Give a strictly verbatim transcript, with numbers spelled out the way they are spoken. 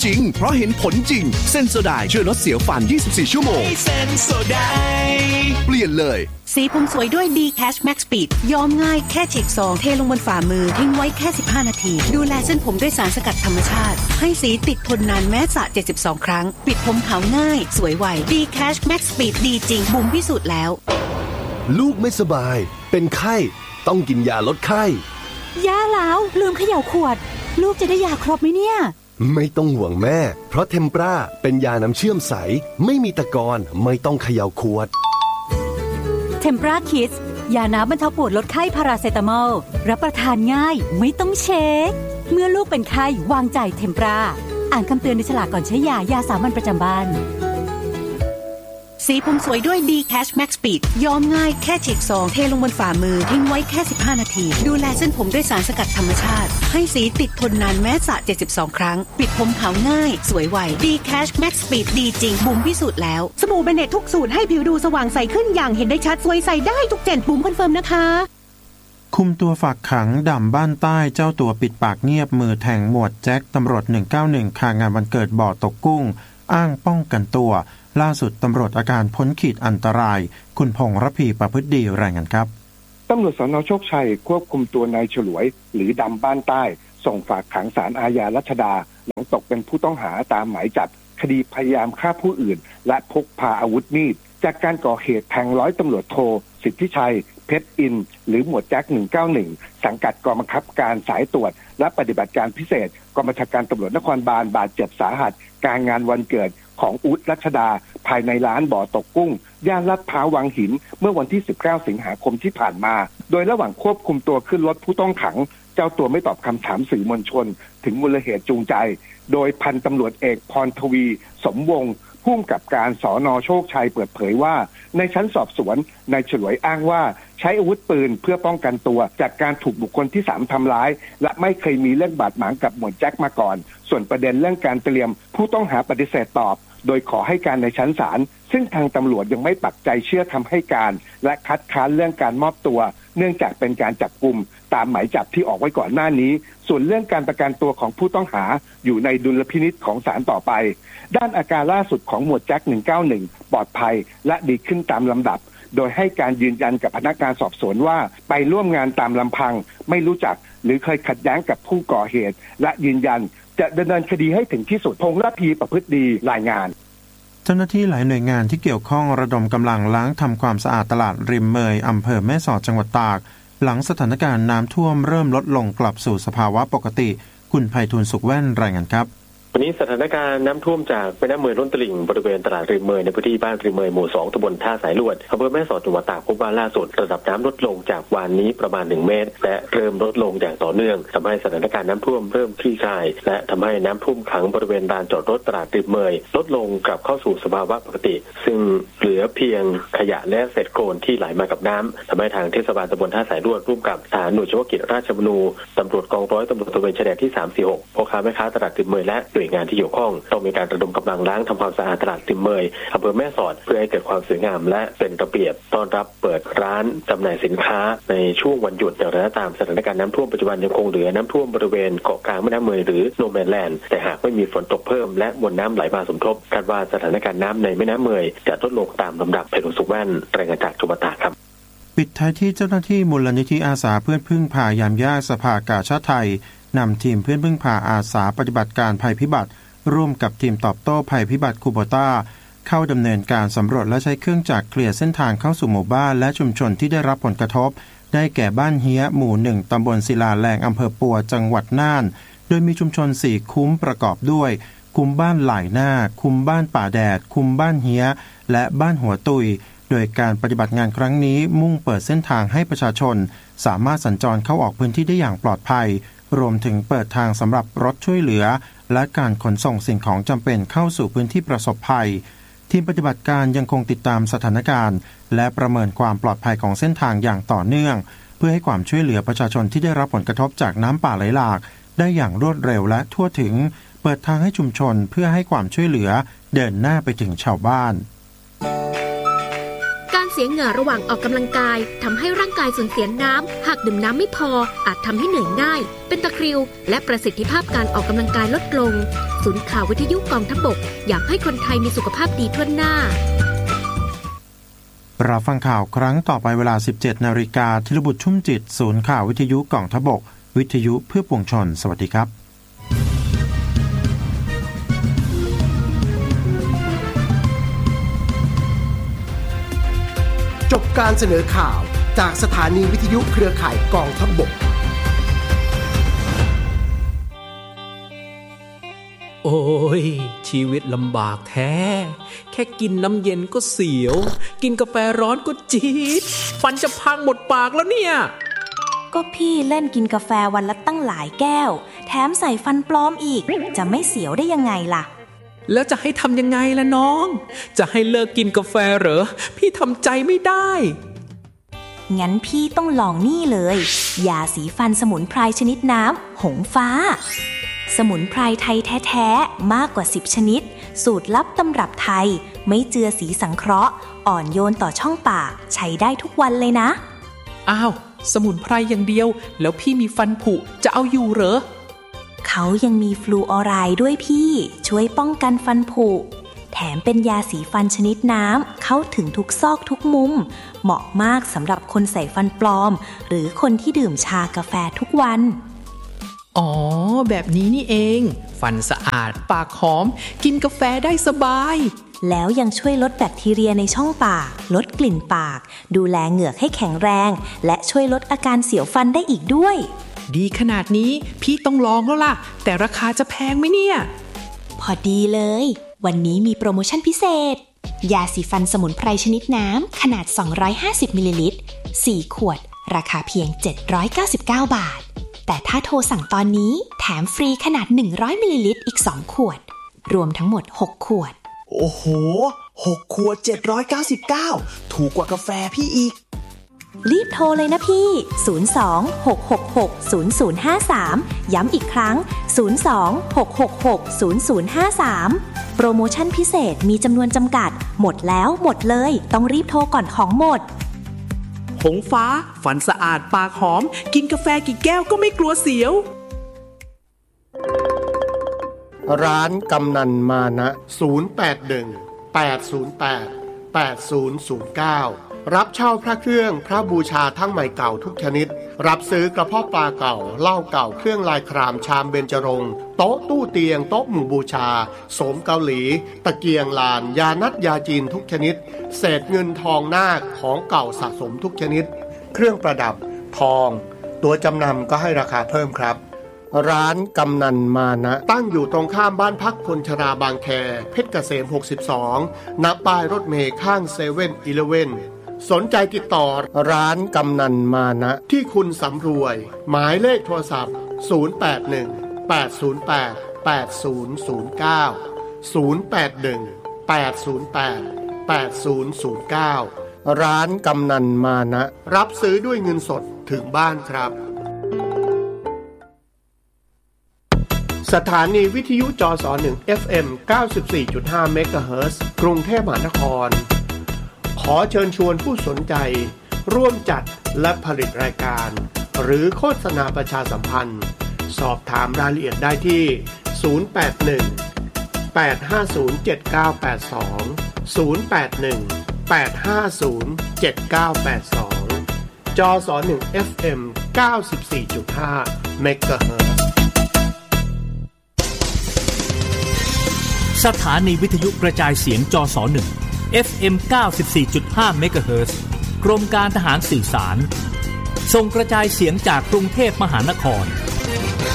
จริงเพราะเห็นผลจริงเซนโซไดช่วยลดเสียวฟันยี่สิบสี่ชั่วโมงเซนโซไดเปลี่ยนเลยสีผมสวยด้วย D-Cash Max Speed ย้อมง่ายแค่ฉีกซองเทลงบนฝ่ามือทิ้งไว้แค่สิบห้านาทีดูแลเส้นผมด้วยสารสกัดธรรมชาติให้สีติดทนนานแม้สระเจ็ดสิบสองครั้งปิดผมขาวง่ายสวยไว D-Cash Max Speed ดีจริงบุ๋มพิสูจน์แล้วลูกไม่สบายเป็นไข้ต้องกินยาลดไข้ย่าแล้วลืมเขย่าขวดลูกจะได้ยาครบไหมเนี่ยไม่ต้องห่วงแม่เพราะเทมปราเป็นยาน้ำเชื่อมใสไม่มีตะกอนไม่ต้องเขย่าขวดเทมปราคิดยาน้ำบรรเทาปวดลดไข้พาราเซตามอลรับประทานง่ายไม่ต้องเช็คเมื่อลูกเป็นไข้วางใจเทมปราอ่านคำเตือนในฉลากก่อนใช้ยายาสามัญประจำบ้านสีผมสวยด้วย D-Cash Max Speed ย้อมง่ายแค่ฉีกซองเทลงบนฝ่ามือทิ้งไว้แค่สิบห้านาทีดูแลเส้นผมด้วยสารสกัดธรรมชาติให้สีติดทนนานแม้สระเจ็ดสิบสองครั้งปิดผมขาวง่ายสวยไว D-Cash Max Speed ดีจริงบุ๋มพิสูจน์แล้วสบู่เบเนตทุกสูตรให้ผิวดูสว่างใสขึ้นอย่างเห็นได้ชัดสวยใสได้ทุกเจนบุ๋มคอนเฟิร์มนะคะคุมตัวฝากขังด่ำบ้านใต้เจ้าตัวปิดปากเงียบมือแทงหมวดแจ็คตำรวจหนึ่งเก้าหนึ่งคางานวันเกิดบ่อตกกุ้งอ้างป้องกันตัวล่าสุดตำรวจอาการพ้นขีดอันตรายคุณพงษ์ระพีประพฤติดีรายงานครับตำรวจสน.โชคชัยควบคุมตัวนายฉลวยหรือดำบ้านใต้ส่งฝากขังศาลอาญารัชดาหลังตกเป็นผู้ต้องหาตามหมายจับคดีพยายามฆ่าผู้อื่นและพกพาอาวุธมีดจากการก่อเหตุแทงร้อยตำรวจโทสิทธิชัยเพชรอินหรือหมวดแจ็คหนึ่งเก้าหนึ่งสังกัดกองบังคับการสายตรวจและปฏิบัติการพิเศษกองบัญชาการตำรวจนครบาลบาดเจ็บสาหัสการงานวันเกิดของอุ๊ดรัชดาภายในร้านบ่อตกกุ้งย่านลาดพร้าววังหินเมื่อวันที่สิบเก้าสิงหาคมที่ผ่านมาโดยระหว่างควบคุมตัวขึ้นรถผู้ต้องขังเจ้าตัวไม่ตอบคำถามสื่อมวลชนถึงมูลเหตุจูงใจโดยพันตำรวจเอกพรทวีสมวงศ์ผู้กำกับการสน.โชคชัยเปิดเผยว่าในชั้นสอบสวนนายฉลวยอ้างว่าใช้อาวุธปืนเพื่อป้องกันตัวจากการถูกบุคคลที่สามทำร้ายและไม่เคยมีเรื่องบาดหมางกับหมวดแจ็คมาก่อนส่วนประเด็นเรื่องการเตรียมผู้ต้องหาปฏิเสธตอบโดยขอให้การในชั้นศาลซึ่งทางตำรวจยังไม่ปักใจเชื่อคำให้การและคัดค้านเรื่องการมอบตัวเนื่องจากเป็นการจับกุมตามหมายจับที่ออกไว้ก่อนหน้านี้ส่วนเรื่องการประกันตัวของผู้ต้องหาอยู่ในดุลพินิจของศาลต่อไปด้านอาการล่าสุดของหมวดแจ็คหนึ่งเก้าหนึ่งปลอดภัยและดีขึ้นตามลำดับโดยให้การยืนยันกับพนักงานสอบสวนว่าไปร่วมงานตามลำพังไม่รู้จักหรือเคยขัดแย้งกับผู้ก่อเหตุและยืนยันจะดำเนินคดีให้ถึงที่สุดพงษ์ระพีประพฤติดีรายงานเจ้าหน้าที่หลายหน่วยงานที่เกี่ยวข้องระดมกำลังล้างทำความสะอาดตลาดริมเมยอำเภอแม่สอดจังหวัดตากหลังสถานการณ์น้ำท่วมเริ่มลดลงกลับสู่สภาวะปกติคุณไพฑูรย์สุขแว่นรายงานครับวันนี้สถานการณ์น้ำท่วมจากแม่น้ำเมยล้นตลิ่งบริเวณตลาดริมเมยในพื้นที่บ้านริมเมยหมู่สองตำบลท่าสายลวดอำเภอแม่สอดจังหวัดตากพบว่าล่าสุดระดับน้ำลดลงจากวานนี้ประมาณหนึ่งเมตรและเริ่มลดลงอย่างต่อเนื่องทำให้สถานการณ์น้ำท่วมเริ่มคลี่คลายและทำให้น้ำท่วมขังบริเวณลานจอดรถตลาดริมเมยลดลงกลับเข้าสู่สภาวะปกติซึ่งเหลือเพียงขยะและเศษโคลนที่ไหลมากับน้ำทำให้ทางเทศบาลตำบลท่าสายลวดร่วมกับทหารหน่วยเฉพาะกิจราชบัณฑิตตำรวจกองร้อยตำรวจตระเวนชายแดนที่สามสี่หกพ่อค้าแม่ค้าตลาดริมเมยและหน่วยงานที่เกี่ยวข้องต้องมีการระดมกำลังล้างทำความสะอาดตลาดริมเมยอำเภอแม่สอดเพื่อให้เกิดความสวยงามและเป็นระเบียบต้อนรับเปิดร้านจำหน่ายสินค้าในช่วงวันหยุดอย่างไรก็ตามสถานการณ์น้ำท่วมปัจจุบันยังคงเหลือน้ำท่วมบริเวณเกาะกลางแม่น้ำเมยหรือโนแมนแลนด์แต่หากไม่มีฝนตกเพิ่มและมวลน้ำไหลมาสมทบคาดว่าสถานการณ์น้ำในแม่น้ำเมยจะลดลงตามลำดับไพฑูรย์สุขแว่นรายงานจากจังหวัดตากครับปิดท้ายที่เจ้าหน้าที่มูลนิธิอาสาเพื่อนพึ่งพายามยากสภากาชาดไทยนำทีมเพื่อนพึ่งพาอาสาปฏิบัติการภัยพิบัติร่วมกับทีมตอบโต้ภัยพิบัติคูโบต้าเข้าดำเนินการสำรวจและใช้เครื่องจักรเคลียร์เส้นทางเข้าสู่หมู่บ้านและชุมชนที่ได้รับผลกระทบได้แก่บ้านเฮียหมู่หนึ่งตำบลศิลาแรงอำเภอปัวจังหวัดน่านโดยมีชุมชนสี่คุ้มประกอบด้วยคุ้มบ้านหลายหน้าคุ้มบ้านป่าแดดคุ้มบ้านเฮียและบ้านหัวตุยโดยการปฏิบัติงานครั้งนี้มุ่งเปิดเส้นทางให้ประชาชนสามารถสัญจรเข้าออกพื้นที่ได้อย่างปลอดภัยรวมถึงเปิดทางสำหรับรถช่วยเหลือและการขนส่งสิ่งของจำเป็นเข้าสู่พื้นที่ประสบภัยทีมปฏิบัติการยังคงติดตามสถานการณ์และประเมินความปลอดภัยของเส้นทางอย่างต่อเนื่องเพื่อให้ความช่วยเหลือประชาชนที่ได้รับผลกระทบจากน้ำป่าไหลหลากได้อย่างรวดเร็วและทั่วถึงเปิดทางให้ชุมชนเพื่อให้ความช่วยเหลือเดินหน้าไปถึงชาวบ้านสียเหงื่อระหว่างออกกำลังกายทำให้ร่างกายสูญเสียน้ำหากดื่มน้ำไม่พออาจทำให้เหนื่อยง่ายเป็นตะคริวและประสิทธิภาพการออกกำลังกายลดลงศูนย์ข่าววิทยุกองทัพบกอยากให้คนไทยมีสุขภาพดีทั่วหน้าเราฟังข่าวครั้งต่อไปเวลา สิบเจ็ดนาฬิกา ธีรบุตรชุ่มจิตศูนย์ข่าววิทยุกองทัพบกวิทยุเพื่อปวงชนสวัสดีครับจบการเสนอข่าวจากสถานีวิทยุเครือข่ายกองทัพบกโอ้ยชีวิตลำบากแท้แค่กินน้ำเย็นก็เสียวกินกาแฟร้อนก็จี๊ดฟันจะพังหมดปากแล้วเนี่ยก็พี่เล่นกินกาแฟวันละตั้งหลายแก้วแถมใส่ฟันปลอมอีกจะไม่เสียวได้ยังไงล่ะแล้วจะให้ทำยังไงล่ะน้องจะให้เลิกกินกาแฟเหรอพี่ทำใจไม่ได้งั้นพี่ต้องลองนี่เลยยาสีฟันสมุนไพรชนิดน้ำหงฟ้าสมุนไพรไทยแท้ๆมากกว่าสิบชนิดสูตรลับตำรับไทยไม่เจือสีสังเคราะห์อ่อนโยนต่อช่องปากใช้ได้ทุกวันเลยนะอ้าวสมุนไพรอย่างเดียวแล้วพี่มีฟันผุจะเอาอยู่เหรอเขายังมีฟลูออไรด์ด้วยพี่ช่วยป้องกันฟันผุแถมเป็นยาสีฟันชนิดน้ำเข้าถึงทุกซอกทุกมุมเหมาะมากสำหรับคนใส่ฟันปลอมหรือคนที่ดื่มชากาแฟทุกวันอ๋อแบบนี้นี่เองฟันสะอาดปากหอมกินกาแฟได้สบายแล้วยังช่วยลดแบคทีเรียในช่องปากลดกลิ่นปากดูแลเหงือกให้แข็งแรงและช่วยลดอาการเสียวฟันได้อีกด้วยดีขนาดนี้พี่ต้องลองแล้วล่ะแต่ราคาจะแพงไหมเนี่ยพอดีเลยวันนี้มีโปรโมชั่นพิเศษยาสีฟันสมุนไพรชนิดน้ำขนาดสองร้อยห้าสิบมิลลิลิตรสี่ขวดราคาเพียงเจ็ดร้อยเก้าสิบเก้าบาทแต่ถ้าโทรสั่งตอนนี้แถมฟรีขนาดหนึ่งร้อยมิลลิลิตรอีกสองขวดรวมทั้งหมดหกขวดโอ้โหหกขวดเจ็ดร้อยเก้าสิบเก้าถูกกว่ากาแฟพี่อีกรีบโทรเลยนะพี่ศูนย์ สอง หก หก หก ศูนย์ ศูนย์ ห้า สามย้ำอีกครั้งศูนย์ สอง หก หก หก ศูนย์ ศูนย์ ห้า สามโปรโมชั่นพิเศษมีจำนวนจำกัดหมดแล้วหมดเลยต้องรีบโทรก่อนของหมดหงฟ้าฟันสะอาดปากหอมกินกาแฟกี่แก้วก็ไม่กลัวเสียวร้านกำนันมานะศูนย์ แปด หนึ่ง แปด ศูนย์ แปด แปด ศูนย์ ศูนย์ เก้ารับเช่าพระเครื่องพระบูชาทั้งใหม่เก่าทุกชนิดรับซื้อกระเพาะปลาเก่าเหล้าเก่าเครื่องลายครามชามเบญจรงค์โต๊ะตู้เตียงโต๊ะหมู่บูชาโสมเกาหลีตะเกียงลานยานัดยาจีนทุกชนิดเศษเงินทองนาคของเก่าสะสมทุกชนิดเครื่องประดับทองตัวจำนำก็ให้ราคาเพิ่มครับร้านกำนันมานะตั้งอยู่ตรงข้ามบ้านพักคนชราบางแคเพชรเกษมหกสิบสองณป้ายรถเมล์ข้างเซเว่นอีเลฟเว่นสนใจติดต่อร้านกำนันมานะที่คุณสำรวยหมายเลขโทรศัพท์ศูนย์ แปด หนึ่ง แปด ศูนย์ แปด แปด ศูนย์ ศูนย์ เก้า ศูนย์ แปด หนึ่ง แปด ศูนย์ แปด แปด ศูนย์ ศูนย์ เก้าร้านกำนันมานะรับซื้อด้วยเงินสดถึงบ้านครับสถานีวิทยุจสหนึ่ง เอฟ เอ็ม เก้าสิบสี่จุดห้า เมกะเฮิรตซ์กรุงเทพมหานครขอเชิญชวนผู้สนใจร่วมจัดและผลิตรายการหรือโฆษณาประชาสัมพันธ์สอบถามรายละเอียดได้ที่ศูนย์ แปด หนึ่ง แปด ห้า ศูนย์ เจ็ด เก้า แปด สอง ศูนย์ แปด หนึ่ง แปด ห้า ศูนย์ เจ็ด เก้า แปด สองจสหนึ่ง เอฟ เอ็ม เก้าสิบสี่จุดห้า เมกะเฮิรตซ์สถานีวิทยุกระจายเสียงจสหนึ่ง เอฟ เอ็ม เก้าสิบสี่จุดห้า เมกะเฮิรตซ์กรมการทหารสื่อสารส่งกระจายเสียงจากกรุงเทพมหานคร